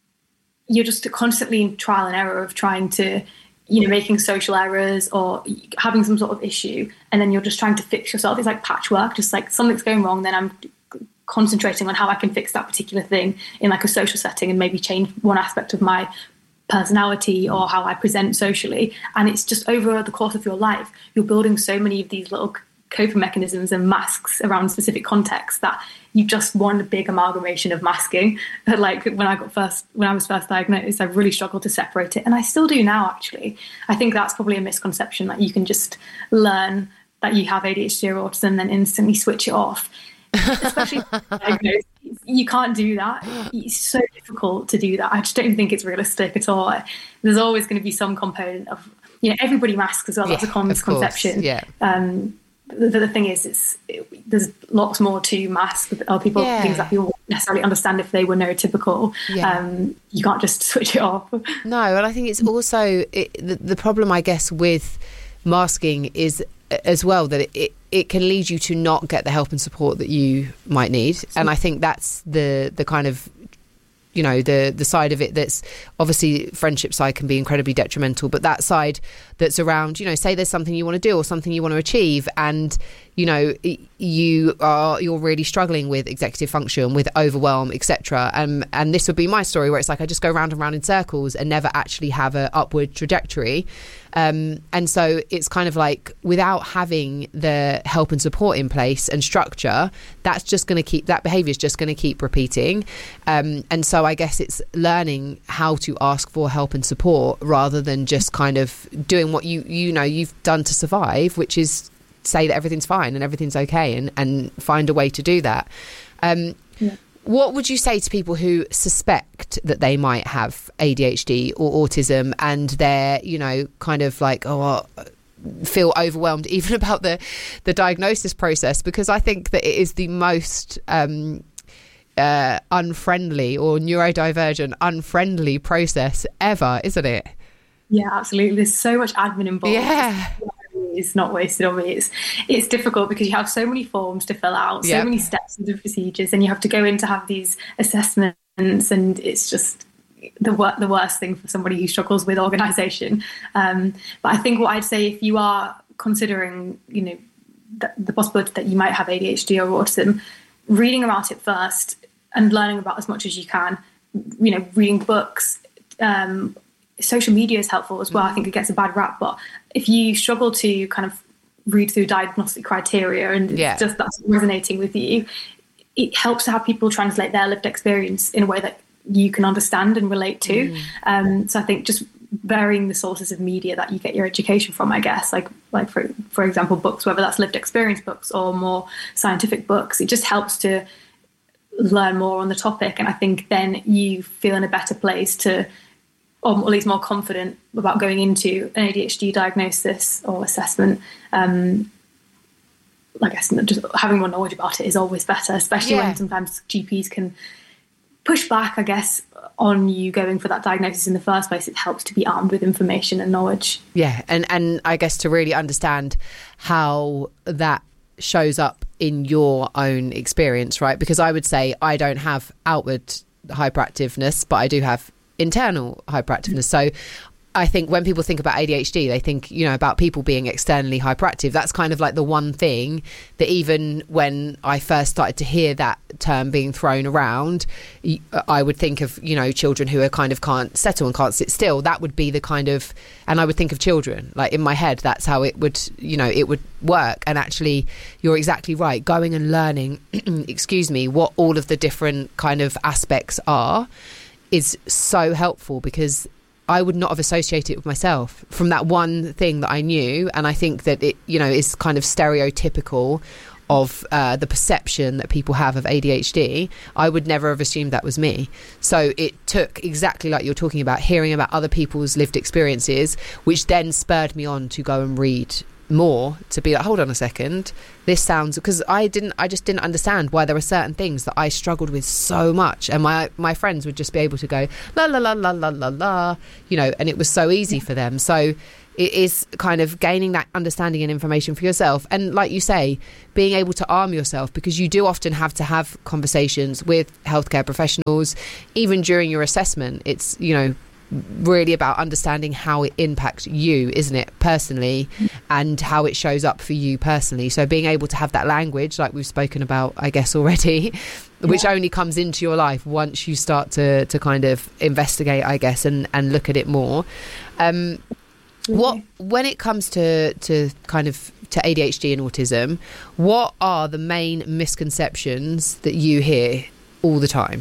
you're just constantly in trial and error of trying to, you know, making social errors or having some sort of issue, and then you're just trying to fix yourself. It's like patchwork, just like something's going wrong, then I'm concentrating on how I can fix that particular thing in like a social setting and maybe change one aspect of my personality or how I present socially. And it's just over the course of your life, you're building so many of these little coping mechanisms and masks around specific contexts that you just want a big amalgamation of masking. But like when I got first, when I was first diagnosed, I really struggled to separate it, and I still do now. Actually, I think that's probably a misconception that you can just learn that you have A D H D or autism and then instantly switch it off. Especially diagnosed, you can't do that. It's so difficult to do that. I just don't even think it's realistic at all. There's always going to be some component of, you know, everybody masks as well. That's Yeah, a common of course, misconception. yeah. Um, the, the thing is, it's it, there's lots more to mask or people Yeah. things that people wouldn't necessarily understand if they were neurotypical. Yeah. Um, you can't just switch it off. No, and I think it's also it, the, the problem, I guess, with masking is as well that it, it it can lead you to not get the help and support that you might need. And I think that's the the kind of, you know, the the side of it that's obviously friendship side can be incredibly detrimental, but that side that's around, you know, say there's something you want to do or something you want to achieve, and you know you are you're really struggling with executive function, with overwhelm, etc. Um, and this would be my story, where it's like I just go round and round in circles and never actually have a upward trajectory. Um, and so it's kind of like, without having the help and support in place and structure, that's just going to keep, that behaviour is just going to keep repeating. Um, and so I guess it's learning how to ask for help and support rather than just kind of doing what you, you know, you've done to survive, which is say that everything's fine and everything's okay, and, and find a way to do that. Um, Yeah. What would you say to people who suspect that they might have A D H D or autism, and they're, you know, kind of like, oh, feel overwhelmed even about the, the diagnosis process? Because I think that it is the most um, uh, unfriendly or neurodivergent, unfriendly process ever, isn't it? Yeah, absolutely. There's so much admin involved. Yeah. It's not wasted on me. It's it's difficult because you have so many forms to fill out, so Yep. many steps and procedures, and you have to go in to have these assessments, and it's just the wor- the worst thing for somebody who struggles with organisation. Um, but I think what I'd say, if you are considering, you know, the, the possibility that you might have A D H D or autism, reading about it first and learning about as much as you can. You know, reading books. Um, social media is helpful as well. I think it gets a bad rap, but if you struggle to kind of read through diagnostic criteria and it's Yeah. just that's resonating with you, it helps to have people translate their lived experience in a way that you can understand and relate to. Mm. Um, so I think just varying the sources of media that you get your education from, I guess, like like for for example, books, whether that's lived experience books or more scientific books, it just helps to learn more on the topic. And I think then you feel in a better place to, or at least more confident about going into an A D H D diagnosis or assessment. Um, I guess just having more knowledge about it is always better, especially Yeah. when sometimes G Ps can push back, I guess, on you going for that diagnosis in the first place. It helps to be armed with information and knowledge. Yeah, and, and I guess to really understand how that shows up in your own experience, right? Because I would say I don't have outward hyperactiveness, but I do have internal hyperactiveness. So I think when people think about A D H D, they think, you know, about people being externally hyperactive. That's kind of like the one thing that even when I first started to hear that term being thrown around, I would think of, you know, children who are kind of can't settle and can't sit still. That would be the kind of, and I would think of children, like in my head, that's how it would, you know, it would work. And actually, you're exactly right. Going and learning, excuse me, what all of the different kind of aspects are is so helpful, because I would not have associated it with myself from that one thing that I knew. And I think that it, you know, is kind of stereotypical of uh, the perception that people have of A D H D, I would never have assumed that was me. So it took, exactly like you're talking about, hearing about other people's lived experiences, which then spurred me on to go and read more, to be like, hold on a second, this sounds, because I didn't I just didn't understand why there were certain things that I struggled with so much, and my my friends would just be able to go la la la la la la la, you know, and it was so easy for them. So it is kind of gaining that understanding and information for yourself, and like you say, being able to arm yourself, because you do often have to have conversations with healthcare professionals even during your assessment. It's, you know, really about understanding how it impacts you, isn't it, personally, and how it shows up for you personally. So being able to have that language, like we've spoken about, I guess, already, which Yeah. only comes into your life once you start to to kind of investigate, I guess, and and look at it more. Um what when it comes to to kind of to A D H D and autism, what are the main misconceptions that you hear all the time?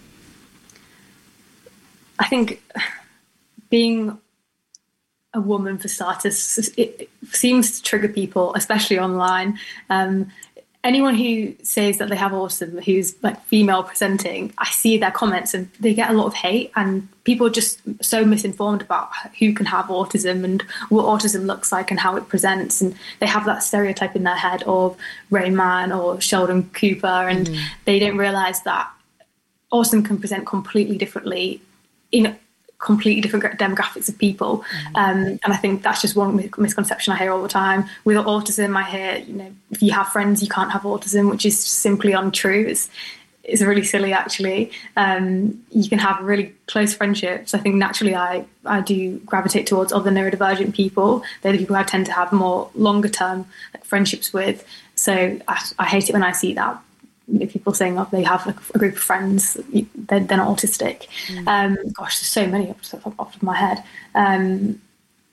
I think being a woman, for starters, it seems to trigger people, especially online. Um, anyone who says that they have autism, who's like female presenting, I see their comments and they get a lot of hate, and people are just so misinformed about who can have autism and what autism looks like and how it presents. And they have that stereotype in their head of Rain Man or Sheldon Cooper, and mm. they don't realise that autism can present completely differently in completely different demographics of people. Mm. Um, and I think that's just one misconception I hear all the time. With autism, I hear, you know, if you have friends, you can't have autism, which is simply untrue. It's, it's really silly, actually. Um, you can have really close friendships. I think naturally I, I do gravitate towards other neurodivergent people. They're the people I tend to have more longer term like, friendships with. So I, I hate it when I see that. If people saying oh, they have a, a group of friends, they're, they're not autistic. Mm. Um, gosh, there's so many off the top of my head. Um,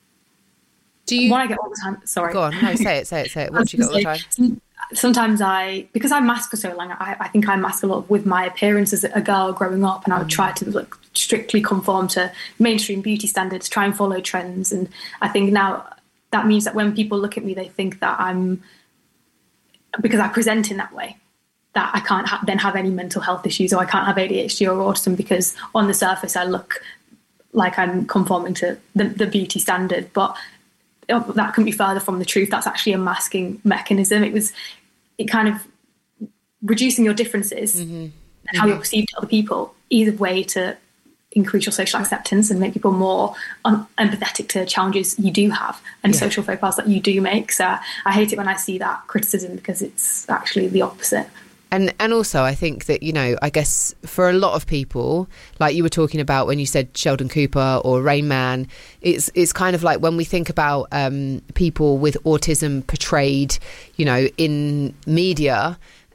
do you? What I get all the time. Sorry, go on. No, say it. Say it. Say it. What do you get all the time? Sometimes I, because I mask for so long, I, I think I mask a lot with my appearance as a girl growing up, and I would mm. try to look strictly conform to mainstream beauty standards, try and follow trends. And I think now that means that when people look at me, they think that I'm, because I present in that way, that I can't ha- then have any mental health issues, or I can't have A D H D or autism because on the surface I look like I'm conforming to the, the beauty standard. But that couldn't be further from the truth. That's actually a masking mechanism. It was it kind of reducing your differences mm-hmm. and how mm-hmm. you're perceived to other people is a way to increase your social acceptance and make people more un- empathetic to challenges you do have and yeah. social faux pas that you do make. So I hate it when I see that criticism, because it's actually the opposite. And and also I think that, you know, I guess for a lot of people, like you were talking about when you said Sheldon Cooper or Rain Man, it's it's kind of like when we think about um, people with autism portrayed, you know, in media,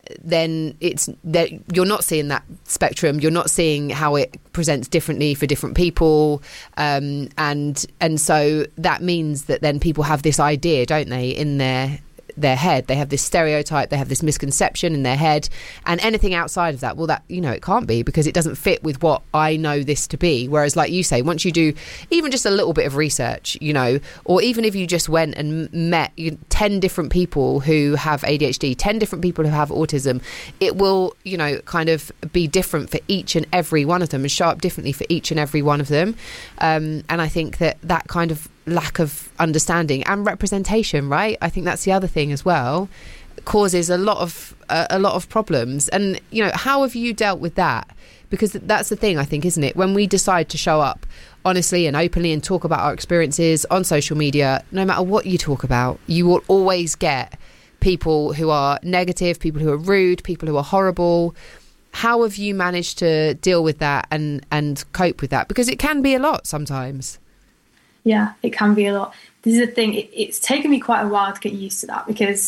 then it's that you're not seeing that spectrum. You're not seeing how it presents differently for different people, um, and and so that means that then people have this idea, don't they, in their their head. They have this stereotype, they have this misconception in their head, and anything outside of that, well, that, you know, it can't be, because it doesn't fit with what I know this to be. Whereas, like you say, once you do even just a little bit of research, you know, or even if you just went and met ten different people who have A D H D, ten different people who have autism, it will, you know, kind of be different for each and every one of them and show up differently for each and every one of them. Um, and I think that that kind of lack of understanding and representation, right? I think that's the other thing as well, causes a lot of uh, a lot of problems. And, you know, how have you dealt with that? Because that's the thing, I think, isn't it? When we decide to show up honestly and openly and talk about our experiences on social media, no matter what you talk about, you will always get people who are negative, people who are rude, people who are horrible. How have you managed to deal with that and and cope with that? Because it can be a lot sometimes. Yeah, it can be a lot. This is the thing, it, it's taken me quite a while to get used to that, because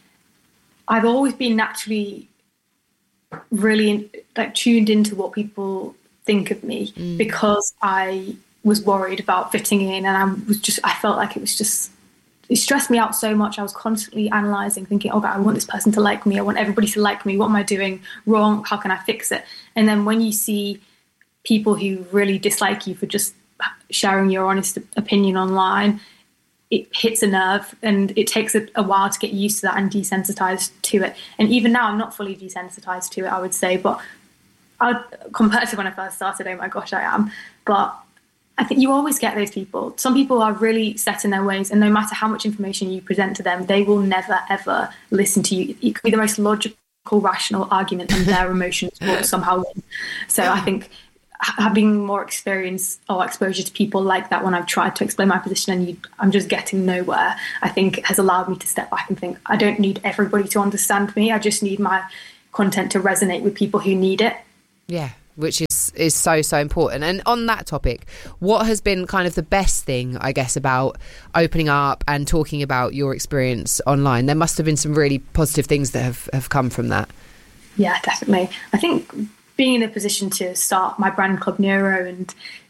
I've always been naturally really like tuned into what people think of me, mm. because I was worried about fitting in, and I was just, I felt like it was just, it stressed me out so much. I was constantly analysing, thinking, oh God, I want this person to like me, I want everybody to like me, what am I doing wrong, how can I fix it? And then when you see people who really dislike you for just sharing your honest opinion online, it hits a nerve, and it takes a, a while to get used to that and desensitized to it. And even now, I'm not fully desensitized to it, I would say, but I, compared to when I first started, oh my gosh, I am. But I think you always get those people. Some people are really set in their ways, and no matter how much information you present to them, they will never, ever listen to you. It could be the most logical, rational argument, and their emotions will somehow win. So I think having more experience or exposure to people like that when I've tried to explain my position and you, I'm just getting nowhere, I think has allowed me to step back and think, I don't need everybody to understand me. I just need my content to resonate with people who need it. Yeah, which is, is so, so important. And on that topic, what has been kind of the best thing, I guess, about opening up and talking about your experience online? There must have been some really positive things that have, have come from that. Yeah, definitely. I think being in a position to start my brand Club Neuro and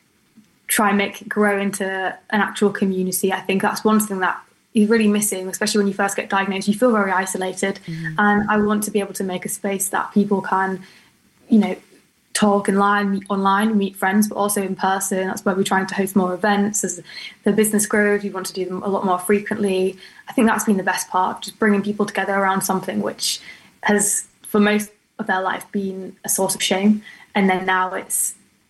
try and make it grow into an actual community, I think that's one thing that is really missing, especially when you first get diagnosed. You feel very isolated. Mm. And I want to be able to make a space that people can, you know, talk and line, meet online, meet friends, but also in person. That's why we're trying to host more events. As the business grows, we want to do them a lot more frequently. I think that's been the best part, just bringing people together around something which has, for most of their life, been a source of shame. And then now it's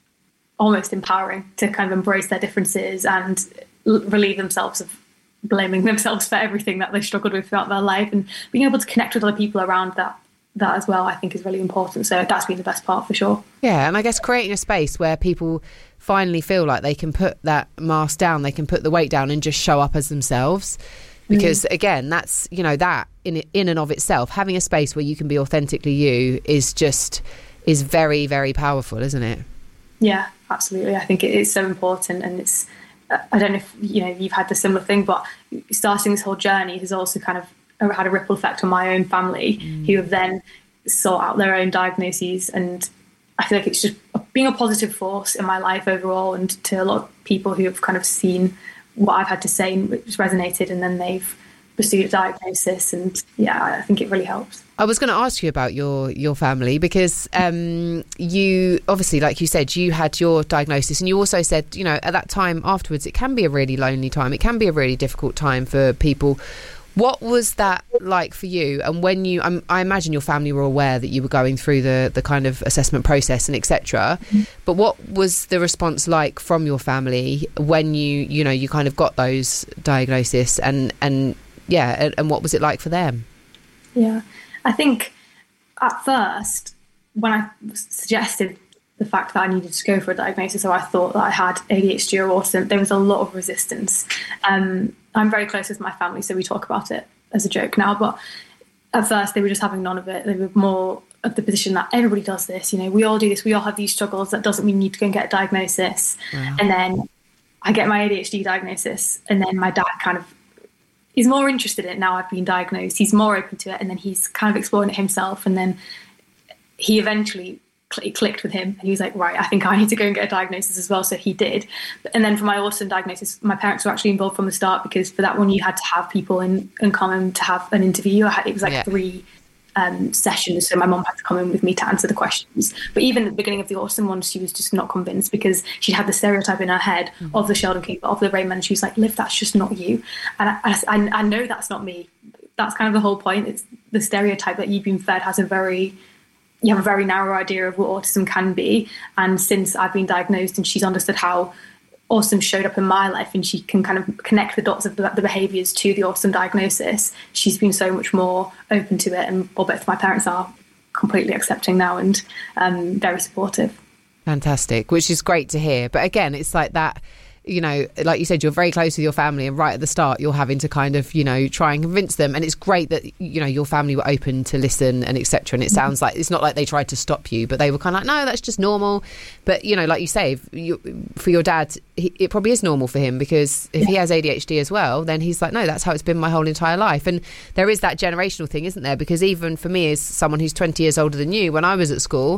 almost empowering to kind of embrace their differences and l- relieve themselves of blaming themselves for everything that they struggled with throughout their life, and being able to connect with other people around that that as well, I think is really important. So that's been the best part for sure. Yeah, and I guess creating a space where people finally feel like they can put that mask down, they can put the weight down and just show up as themselves. Because mm. again, that's, you know, that in in and of itself, having a space where you can be authentically you is just, is very, very powerful, isn't it? Yeah, absolutely. I think it is so important, and it's, I don't know if, you know, you've had the similar thing, but starting this whole journey has also kind of had a ripple effect on my own family, mm. who have then sought out their own diagnoses. And I feel like it's just being a positive force in my life overall, and to a lot of people who have kind of seen what I've had to say and which resonated, and then they've pursued a diagnosis. And yeah, I think it really helps. I was going to ask you about your your family, because um, you obviously, like you said, you had your diagnosis, and you also said, you know, at that time afterwards, it can be a really lonely time. It can be a really difficult time for people. What was that like for you? And when you, um, I imagine your family were aware that you were going through the, the kind of assessment process and et cetera. Mm-hmm. But what was the response like from your family when you, you know, you kind of got those diagnoses, and, and yeah, and, and what was it like for them? Yeah, I think at first, when I suggested the fact that I needed to go for a diagnosis, or I thought that I had A D H D or autism, there was a lot of resistance. Um, I'm very close with my family, so we talk about it as a joke now, but at first they were just having none of it. They were more of the position that everybody does this, you know, we all do this, we all have these struggles, that doesn't mean you need to go and get a diagnosis. Wow. And then I get my A D H D diagnosis, and then my dad kind of is more interested in it now I've been diagnosed. He's more open to it, and then he's kind of exploring it himself, and then he eventually it clicked with him, and he was like, right, I think I need to go and get a diagnosis as well. So he did. And then for my autism diagnosis, my parents were actually involved from the start, because for that one you had to have people in, in common to have an interview. I had, it was like yeah. three um, sessions, so my mum had to come in with me to answer the questions. But even at the beginning of the autism one, she was just not convinced, because she had the stereotype in her head mm-hmm. of the Sheldon Cooper, of the Rain. She was like, Liv, that's just not you. And I, I, I know that's not me. That's kind of the whole point. It's the stereotype that you've been fed has a very... you have a very narrow idea of what autism can be. And since I've been diagnosed and she's understood how autism showed up in my life, and she can kind of connect the dots of the, the behaviours to the autism diagnosis, she's been so much more open to it. And well, both my parents are completely accepting now, and um, very supportive. Fantastic, which is great to hear. But again, it's like that, you know, like you said, you're very close with your family, and right at the start you're having to kind of, you know, try and convince them. And it's great that, you know, your family were open to listen and et cetera. And it sounds like it's not like they tried to stop you, but they were kind of like, no, that's just normal. But, you know, like you say, if you, for your dad, he, it probably is normal for him, because if he has A D H D as well, then he's like, no, that's how it's been my whole entire life. And there is that generational thing, isn't there? Because even for me, as someone who's twenty years older than you, when I was at school,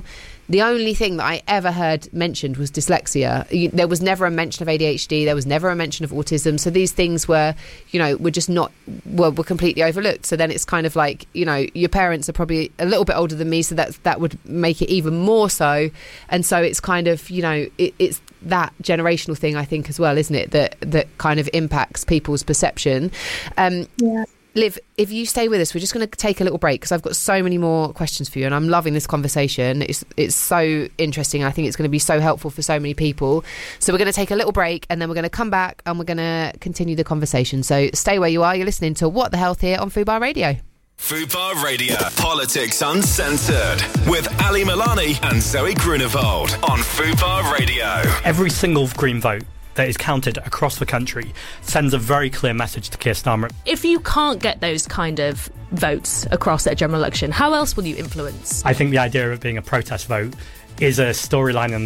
The only thing that I ever heard mentioned was dyslexia. You, there was never a mention of A D H D. There was never a mention of autism. So these things were, you know, were just not, were, were completely overlooked. So then it's kind of like, you know, your parents are probably a little bit older than me, so that that would make it even more so. And so it's kind of, you know, it, it's that generational thing, I think, as well, isn't it? That that kind of impacts people's perception. Um, yeah. Liv, if you stay with us, we're just going to take a little break because I've got so many more questions for you, and I'm loving this conversation. It's it's so interesting. I think it's going to be so helpful for so many people. So we're going to take a little break, and then we're going to come back and we're going to continue the conversation. So stay where you are. You're listening to What the Health here on Fubar Radio. Fubar Radio, Politics Uncensored, with Ali Milani and Zoe Grunewald on Fubar Radio. Every single Green vote that is counted across the country sends a very clear message to Keir Starmer. If you can't get those kind of votes across at a general election, how else will you influence? I think the idea of it being a protest vote is a storyline in